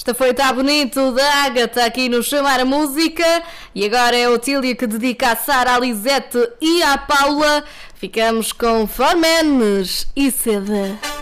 Esta foi Tá Bonito da Ágata aqui no Chamar a Música. E agora é a Otília que dedica à Sara, à Lisete e à Paula. Ficamos com Formanes e Seda.